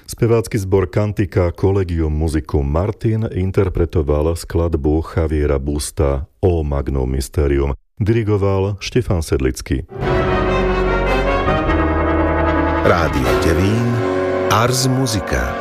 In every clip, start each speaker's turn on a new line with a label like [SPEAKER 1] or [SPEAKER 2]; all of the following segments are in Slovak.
[SPEAKER 1] Spevácky zbor Cantica Collegium Musicum Martin interpretoval skladbu Javiera Busta O Magnum Mysterium. Dirigoval Štefan Sedlický.
[SPEAKER 2] Rádio Devín, Ars Musica.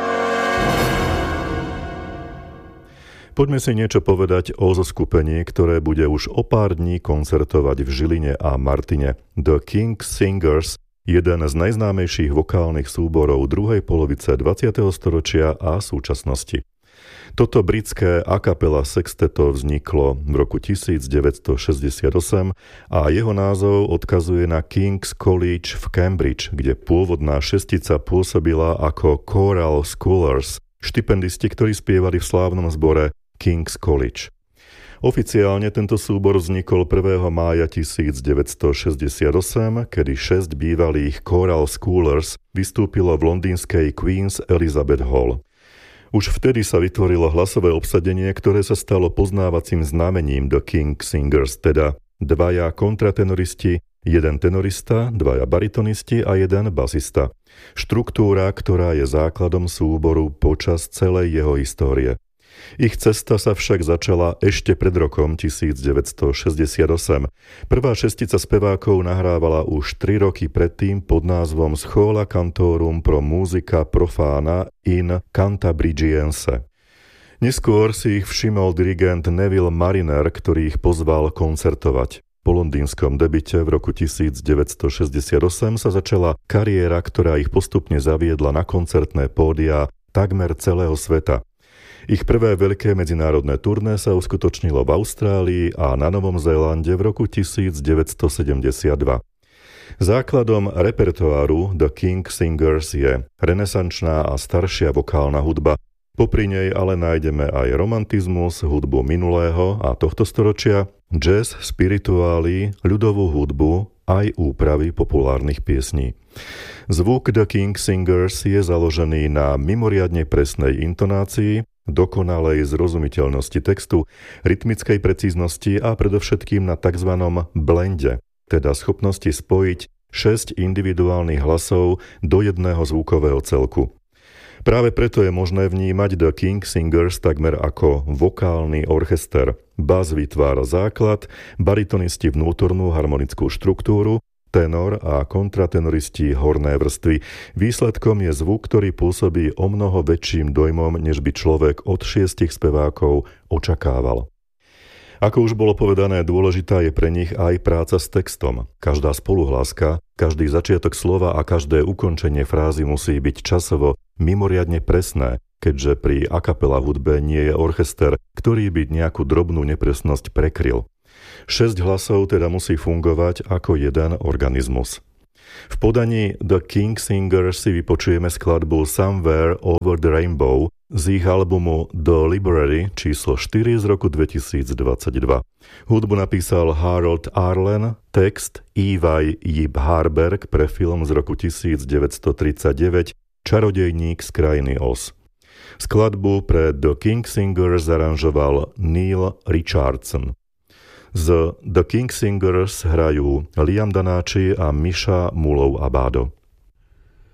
[SPEAKER 1] Poďme si niečo povedať o zoskupení, ktoré bude už o pár dní koncertovať v Žiline a Martine. The King's Singers, jeden z najznámejších vokálnych súborov druhej polovice 20. storočia a súčasnosti. Toto britské a cappella sexteto vzniklo v roku 1968 a jeho názov odkazuje na King's College v Cambridge, kde pôvodná šestica pôsobila ako choral scholars, štipendisti, ktorí spievali v slávnom zbore King's College. Oficiálne tento súbor vznikol 1. mája 1968, kedy 6 bývalých choral scholars vystúpilo v londýnskej Queen's Elizabeth Hall. Už vtedy sa vytvorilo hlasové obsadenie, ktoré sa stalo poznávacím znamením The King's Singers, teda 2 kontratenoristi, 1 tenorista, 2 baritonisti a 1 basista. Štruktúra, ktorá je základom súboru počas celej jeho histórie. Ich cesta sa však začala ešte pred rokom 1968. Prvá šestica spevákov nahrávala už 3 roky predtým pod názvom Schola Cantorum pro Musica Profana in Cantabrigiense. Neskôr si ich všimol dirigent Neville Mariner, ktorý ich pozval koncertovať. Po londýnskom debite v roku 1968 sa začala kariéra, ktorá ich postupne zaviedla na koncertné pódia takmer celého sveta. Ich prvé veľké medzinárodné turné sa uskutočnilo v Austrálii a na Novom Zélande v roku 1972. Základom repertoáru The King's Singers je renesančná a staršia vokálna hudba. Popri nej ale nájdeme aj romantizmus, hudbu minulého a tohto storočia, jazz, spirituály, ľudovú hudbu, aj úpravy populárnych piesní. Zvuk The King's Singers je založený na mimoriadne presnej intonácii, dokonalej zrozumiteľnosti textu, rytmickej precíznosti a predovšetkým na tzv. Blende, teda schopnosti spojiť 6 individuálnych hlasov do jedného zvukového celku. Práve preto je možné vnímať The King's Singers takmer ako vokálny orchester. Bas vytvára základ, baritonisti vnútornú harmonickú štruktúru, tenor a kontratenoristi horné vrstvy. Výsledkom je zvuk, ktorý pôsobí o mnoho väčším dojmom, než by človek od 6 spevákov očakával. Ako už bolo povedané, dôležitá je pre nich aj práca s textom. Každá spoluhláska, každý začiatok slova a každé ukončenie frázy musí byť časovo mimoriadne presné, keďže pri a cappella hudbe nie je orchester, ktorý by nejakú drobnú nepresnosť prekryl. 6 hlasov teda musí fungovať ako jeden organizmus. V podaní The King's Singers si vypočujeme skladbu Somewhere Over the Rainbow z ich albumu The Library číslo 4 z roku 2022. Hudbu napísal Harold Arlen, text Eva Yip Harberg pre film z roku 1939 Čarodejník z krajiny Oz. Skladbu pre The King's Singers aranžoval Neil Richardson. Z The King's Singers hrajú Liam Danáči a Misha Mulov Abado.